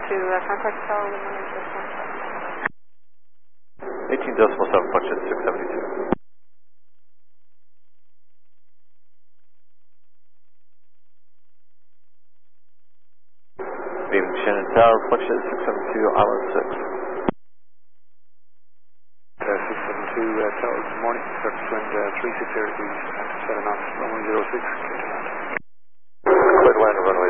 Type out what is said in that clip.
to contact tower 118.7. 18.7, function 672. Evening, Shannon Tower, function 672, Island 6. 672 Tower, good morning. Surface wind 36 degrees, 7 knots, runway 06. Clear to land, runway